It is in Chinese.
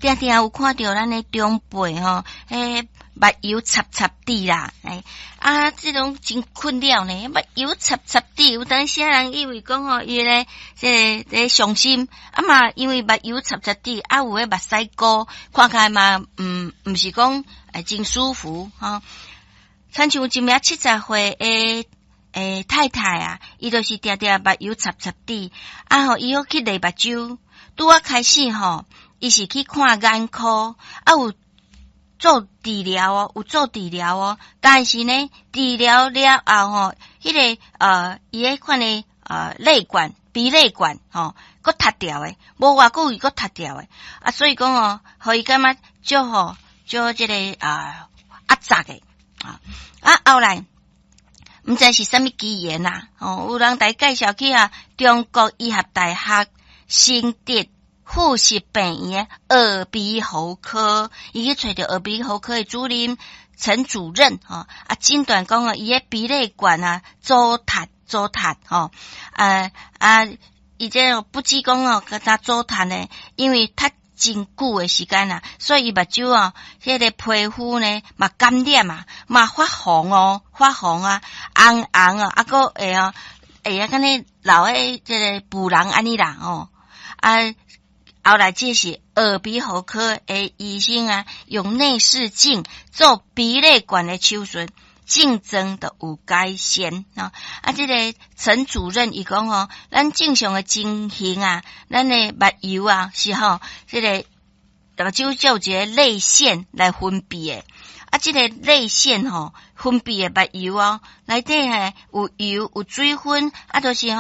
定定有看到咱的中辈吼，目油插插滴啦，这种真困扰呢，目油插插滴，有当时人以为讲吼，伊咧这伤心，嘛因为目油插插滴，有诶目屎膏，看起来嘛，毋是讲真舒服吼。亲像一名70岁太太啊，伊就是定定目油插插滴，伊要去洗目睭，拄啊开始吼，伊是去看眼科，有做治疗哦，有做治疗哦，但是呢，治疗了后吼，伊迄款的泪管、鼻泪管吼，佫塌掉诶，无偌久伊佫塌掉诶，所以讲哦，互伊感觉就这个压榨诶，后来毋知是啥物机缘呐，有人来介绍去中国医学大学新德附属病院耳鼻喉科，伊去找着耳鼻喉科的主任陈主任诊断讲伊的鼻泪管阻塌伊这不止讲甲他阻塌呢，因为他真久的时间所以伊目睭迄个皮肤呢嘛感染嘛发红红红个会敢若老诶这个妇人安尼啦后来这是耳鼻喉科的医生用内视镜做鼻泪管的手术，竞争的有改善这个陈主任伊讲咱正常的情形咱的目油是这个目睭就有一个泪腺来分泌的这个泪腺分泌的目油内底有油有水分就是